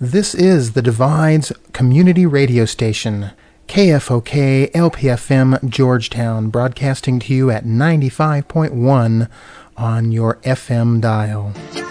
This is the Divides Community Radio Station, KFOK LPFM Georgetown, broadcasting to you at 95.1 on your FM dial.